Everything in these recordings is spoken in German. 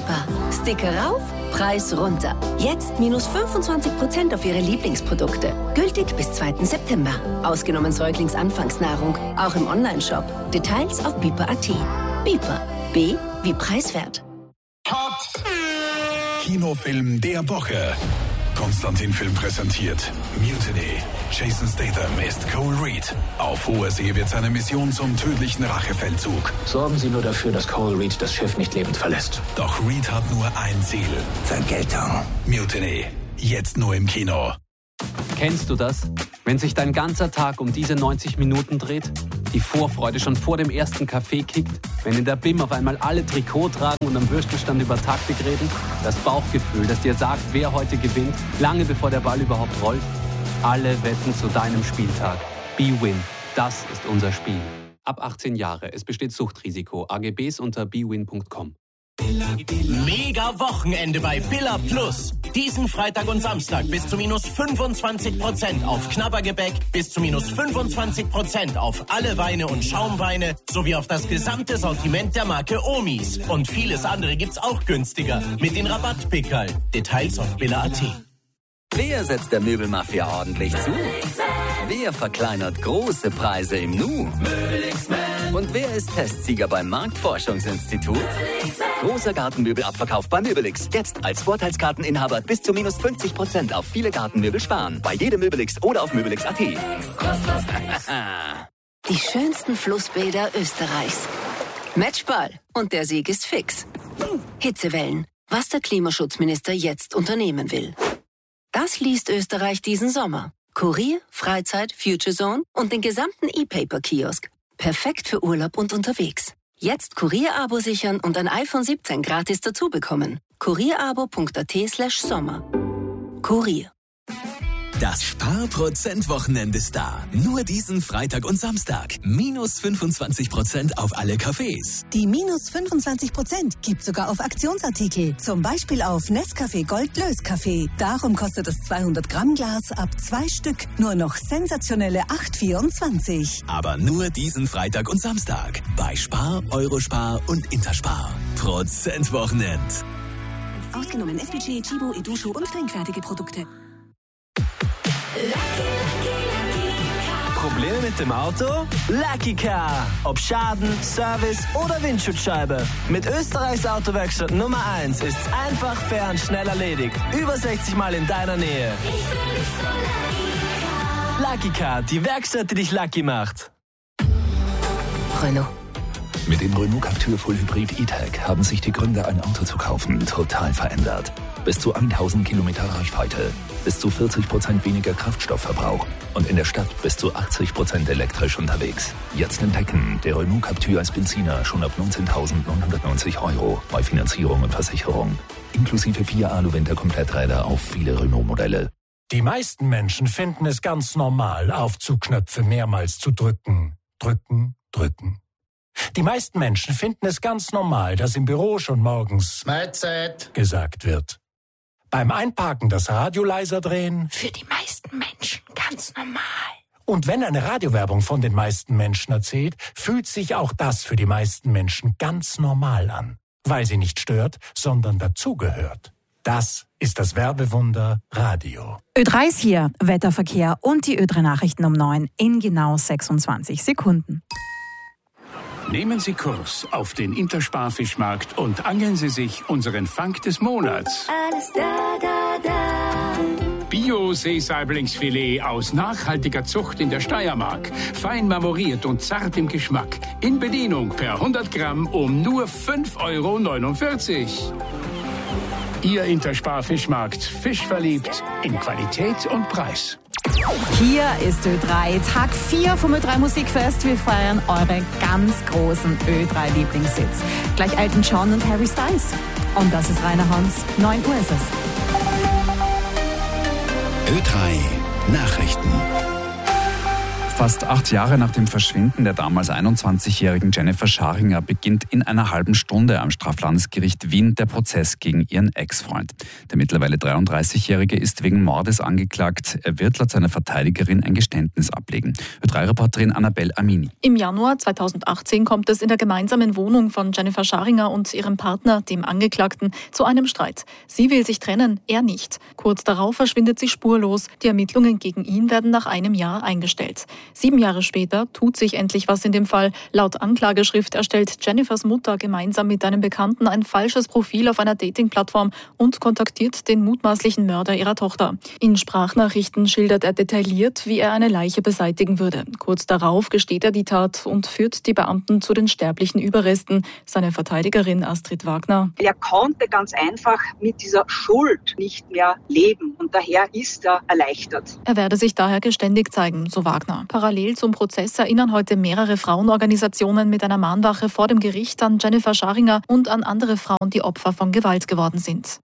Super. Sticker rauf, Preis runter. Jetzt minus 25% auf Ihre Lieblingsprodukte. Gültig bis 2. September. Ausgenommen Säuglingsanfangsnahrung. Auch im Onlineshop. Details auf Biper.at. Biper. B wie preiswert. Cut! Kinofilm der Woche. Konstantin Film präsentiert Mutiny. Jason Statham ist Cole Reed. Auf hoher See wird seine Mission zum tödlichen Rachefeldzug. Sorgen Sie nur dafür, dass Cole Reed das Schiff nicht lebend verlässt. Doch Reed hat nur ein Ziel. Vergeltung. Mutiny. Jetzt nur im Kino. Kennst du das? Wenn sich dein ganzer Tag um diese 90 Minuten dreht? Die Vorfreude schon vor dem ersten Kaffee kickt? Wenn in der BIM auf einmal alle Trikot tragen und am Würstelstand über Taktik reden? Das Bauchgefühl, das dir sagt, wer heute gewinnt, lange bevor der Ball überhaupt rollt? Alle wetten zu deinem Spieltag. BWin. Das ist unser Spiel. Ab 18 Jahre. Es besteht Suchtrisiko. AGBs unter bwin.com. Mega Wochenende bei Billa Plus. Diesen Freitag und Samstag bis zu minus 25% auf Knabbergebäck, bis zu minus 25% auf alle Weine und Schaumweine sowie auf das gesamte Sortiment der Marke Omis. Und vieles andere gibt's auch günstiger mit den Rabattpickerl. Details auf Billa.at. Wer setzt der Möbelmafia ordentlich zu? Wer verkleinert große Preise im Nu? Und wer ist Testsieger beim Marktforschungsinstitut? Großer Gartenmöbelabverkauf bei Möbelix. Jetzt als Vorteilskarteninhaber bis zu minus 50% auf viele Gartenmöbel sparen. Bei jedem Möbelix oder auf Möbelix.at. Die schönsten Flussbäder Österreichs. Matchball. Und der Sieg ist fix. Hitzewellen. Was der Klimaschutzminister jetzt unternehmen will. Das liest Österreich diesen Sommer. Kurier, Freizeit, Future Zone und den gesamten E-Paper-Kiosk. Perfekt für Urlaub und unterwegs. Jetzt Kurier-Abo sichern und ein iPhone 17 gratis dazu bekommen. kurierabo.at/Sommer. Kurier. Das Sparprozent-Wochenende ist da. Nur diesen Freitag und Samstag. Minus 25% auf alle Cafés. Die minus 25% gibt sogar auf Aktionsartikel. Zum Beispiel auf Nescafé Gold Löskaffee. Darum kostet das 200 Gramm Glas ab 2 Stück nur noch sensationelle 8,24. Aber nur diesen Freitag und Samstag. Bei Spar, Eurospar und Interspar. Prozent-Wochenend. Ausgenommen SPG, Chibo, Edusho und trinkfertige Produkte. Probleme mit dem Auto? Lucky Car. Ob Schaden, Service oder Windschutzscheibe. Mit Österreichs Autowerkstatt Nummer 1 ist's einfach, fair und schnell erledigt. Über 60 Mal in deiner Nähe. Lucky Car, die Werkstatt, die dich lucky macht. Renault. Mit dem Renault Captur Full Hybrid E-Tech haben sich die Gründe, ein Auto zu kaufen, total verändert. Bis zu 1000 Kilometer Reichweite, bis zu 40% weniger Kraftstoffverbrauch und in der Stadt bis zu 80% elektrisch unterwegs. Jetzt entdecken, der Renault Captur als Benziner schon ab 19.990 € bei Finanzierung und Versicherung. Inklusive 4 Alu-Winter-Kompletträder auf viele Renault-Modelle. Die meisten Menschen finden es ganz normal, Aufzugknöpfe mehrmals zu drücken. Drücken, drücken. Die meisten Menschen finden es ganz normal, dass im Büro schon morgens Mahlzeit gesagt wird. Beim Einparken das Radio leiser drehen. Für die meisten Menschen ganz normal. Und wenn eine Radiowerbung von den meisten Menschen erzählt, fühlt sich auch das für die meisten Menschen ganz normal an. Weil sie nicht stört, sondern dazugehört. Das ist das Werbewunder Radio. Ö3 ist hier, Wetterverkehr und die Ö3 Nachrichten um 9 in genau 26 Sekunden. Nehmen Sie Kurs auf den Interspar-Fischmarkt und angeln Sie sich unseren Fang des Monats. Alles da. Bio-Seesaiblingsfilet aus nachhaltiger Zucht in der Steiermark. Fein marmoriert und zart im Geschmack. In Bedienung per 100 Gramm um nur 5,49 €. Ihr Interspar-Fischmarkt. Fischverliebt in Qualität und Preis. Hier ist Ö3, Tag 4 vom Ö3 Musikfest. Wir feiern eure ganz großen Ö3 Lieblingshits. Gleich Elton John und Harry Styles. Und das ist Rainer Hans. 9 Uhr ist es. Ö3 Nachrichten. Fast 8 Jahre nach dem Verschwinden der damals 21-jährigen Jennifer Scharinger beginnt in einer halben Stunde am Straflandesgericht Wien der Prozess gegen ihren Ex-Freund. Der mittlerweile 33-Jährige ist wegen Mordes angeklagt. Er wird laut seiner Verteidigerin ein Geständnis ablegen. Ö3-Reporterin Annabelle Amini. Im Januar 2018 kommt es in der gemeinsamen Wohnung von Jennifer Scharinger und ihrem Partner, dem Angeklagten, zu einem Streit. Sie will sich trennen, er nicht. Kurz darauf verschwindet sie spurlos. Die Ermittlungen gegen ihn werden nach einem Jahr eingestellt. 7 Jahre später tut sich endlich was in dem Fall. Laut Anklageschrift erstellt Jennifers Mutter gemeinsam mit einem Bekannten ein falsches Profil auf einer Dating-Plattform und kontaktiert den mutmaßlichen Mörder ihrer Tochter. In Sprachnachrichten schildert er detailliert, wie er eine Leiche beseitigen würde. Kurz darauf gesteht er die Tat und führt die Beamten zu den sterblichen Überresten. Seine Verteidigerin Astrid Wagner. Er konnte ganz einfach mit dieser Schuld nicht mehr leben und daher ist er erleichtert. Er werde sich daher geständig zeigen, so Wagner. Parallel zum Prozess erinnern heute mehrere Frauenorganisationen mit einer Mahnwache vor dem Gericht an Jennifer Scharinger und an andere Frauen, die Opfer von Gewalt geworden sind.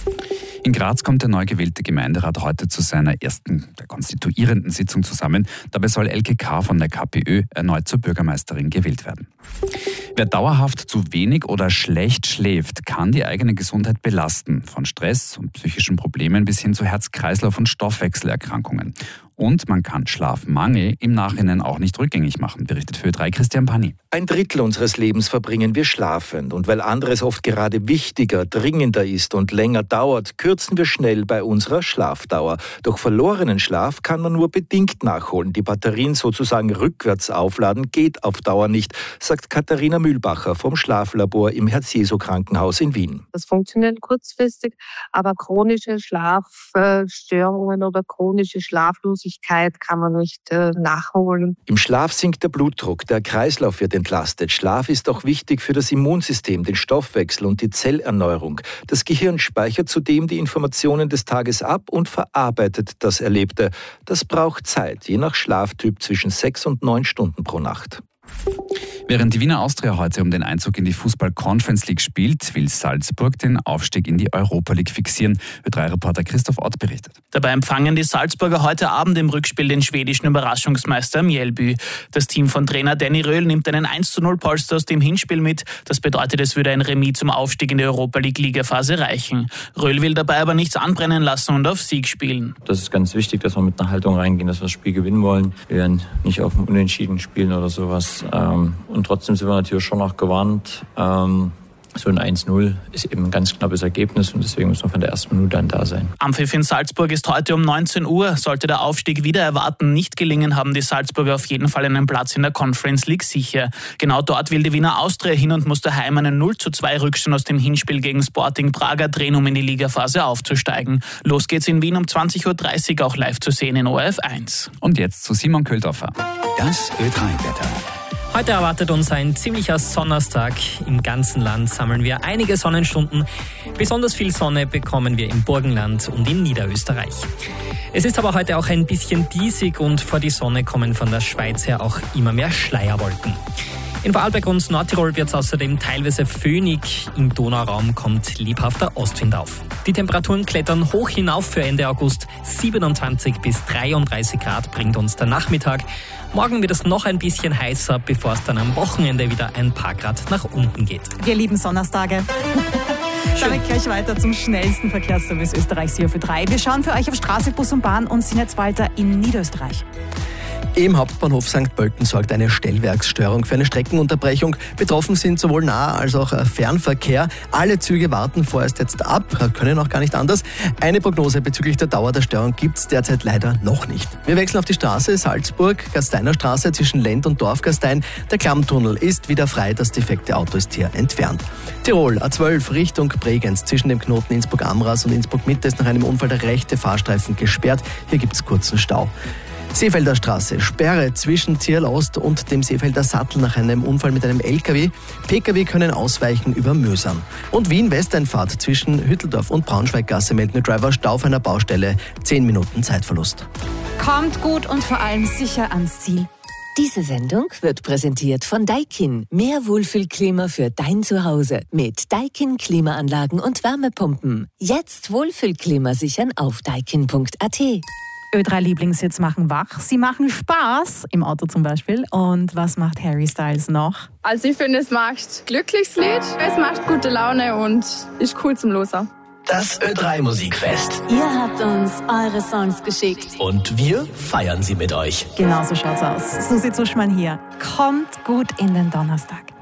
In Graz kommt der neu gewählte Gemeinderat heute zu seiner ersten, der konstituierenden Sitzung zusammen. Dabei soll Elke K. von der KPÖ erneut zur Bürgermeisterin gewählt werden. Wer dauerhaft zu wenig oder schlecht schläft, kann die eigene Gesundheit belasten. Von Stress und psychischen Problemen bis hin zu Herz-Kreislauf- und Stoffwechselerkrankungen. Und man kann Schlafmangel im Nachhinein auch nicht rückgängig machen, berichtet für Ö3 Christian Pani. 1/3 unseres Lebens verbringen wir schlafend. Und weil anderes oft gerade wichtiger, dringender ist und länger dauert, kürzen wir schnell bei unserer Schlafdauer. Doch verlorenen Schlaf kann man nur bedingt nachholen. Die Batterien sozusagen rückwärts aufladen geht auf Dauer nicht, sagt Katharina Mühlbacher vom Schlaflabor im Herz-Jesu-Krankenhaus in Wien. Das funktioniert kurzfristig, aber chronische Schlafstörungen oder chronische Schlaflosigkeit kann man nicht nachholen. Im Schlaf sinkt der Blutdruck, der Kreislauf wird entlastet. Schlaf ist auch wichtig für das Immunsystem, den Stoffwechsel und die Zellerneuerung. Das Gehirn speichert zudem die Informationen des Tages ab und verarbeitet das Erlebte. Das braucht Zeit, je nach Schlaftyp zwischen 6 und 9 Stunden pro Nacht. Während die Wiener Austria heute um den Einzug in die Fußball-Conference League spielt, will Salzburg den Aufstieg in die Europa League fixieren. Ö3-Reporter Christoph Ott berichtet. Dabei empfangen die Salzburger heute Abend im Rückspiel den schwedischen Überraschungsmeister Mjällby. Das Team von Trainer Danny Röhl nimmt einen 1:0 aus dem Hinspiel mit. Das bedeutet, es würde ein Remis zum Aufstieg in die Europa League Ligaphase reichen. Röhl will dabei aber nichts anbrennen lassen und auf Sieg spielen. Das ist ganz wichtig, dass wir mit einer Haltung reingehen, dass wir das Spiel gewinnen wollen. Wir werden nicht auf dem Unentschieden spielen oder sowas. Und trotzdem sind wir natürlich schon noch gewarnt. So ein 1:0 ist eben ein ganz knappes Ergebnis und deswegen muss man von der ersten Minute an da sein. Ampfiff in Salzburg ist heute um 19 Uhr. Sollte der Aufstieg wieder erwarten nicht gelingen, haben die Salzburger auf jeden Fall einen Platz in der Conference League sicher. Genau dort will die Wiener Austria hin und muss daheim einen 0:2 Rückstand aus dem Hinspiel gegen Sporting Braga drehen, um in die Ligaphase aufzusteigen. Los geht's in Wien um 20:30 Uhr, auch live zu sehen in ORF 1. Und jetzt zu Simon Köldorfer. Das Ö3-Wetter. Heute erwartet uns ein ziemlicher Sonntag. Im ganzen Land sammeln wir einige Sonnenstunden. Besonders viel Sonne bekommen wir im Burgenland und in Niederösterreich. Es ist aber heute auch ein bisschen diesig und vor die Sonne kommen von der Schweiz her auch immer mehr Schleierwolken. In Vorarlberg und Nordtirol wird es außerdem teilweise föhnig. Im Donauraum kommt lebhafter Ostwind auf. Die Temperaturen klettern hoch hinauf für Ende August. 27 bis 33 Grad bringt uns der Nachmittag. Morgen wird es noch ein bisschen heißer, bevor es dann am Wochenende wieder ein paar Grad nach unten geht. Wir lieben Sonntagstage. Damit gleich weiter zum schnellsten Verkehrsservice Österreichs hier für 3. Wir schauen für euch auf Straße, Bus und Bahn und sind jetzt weiter in Niederösterreich. Im Hauptbahnhof St. Pölten sorgt eine Stellwerksstörung für eine Streckenunterbrechung. Betroffen sind sowohl Nah- als auch Fernverkehr. Alle Züge warten vorerst jetzt ab, können auch gar nicht anders. Eine Prognose bezüglich der Dauer der Störung gibt es derzeit leider noch nicht. Wir wechseln auf die Straße Salzburg-Gasteiner Straße zwischen Lend und Dorfgastein. Der Klammtunnel ist wieder frei, das defekte Auto ist hier entfernt. Tirol, A12 Richtung Bregenz zwischen dem Knoten Innsbruck-Amras und Innsbruck-Mitte ist nach einem Unfall der rechte Fahrstreifen gesperrt. Hier gibt es kurzen Stau. Seefelder Straße, Sperre zwischen Zierl Ost und dem Seefelder Sattel nach einem Unfall mit einem LKW. Pkw können ausweichen über Mösern. Und Wien-Westeinfahrt zwischen Hütteldorf und Braunschweiggasse melden Driver Stau auf einer Baustelle. 10 Minuten Zeitverlust. Kommt gut und vor allem sicher ans Ziel. Diese Sendung wird präsentiert von Daikin. Mehr Wohlfühlklima für dein Zuhause mit Daikin Klimaanlagen und Wärmepumpen. Jetzt Wohlfühlklima sichern auf daikin.at. Ö3 Lieblingshits machen wach, sie machen Spaß, im Auto zum Beispiel. Und was macht Harry Styles noch? Also ich finde, es macht glückliches Lied, es macht gute Laune und ist cool zum Loser. Das Ö3 Musikfest. Ihr habt uns eure Songs geschickt. Und wir feiern sie mit euch. Genau so schaut's aus. Susi Zuschmann hier. Kommt gut in den Donnerstag.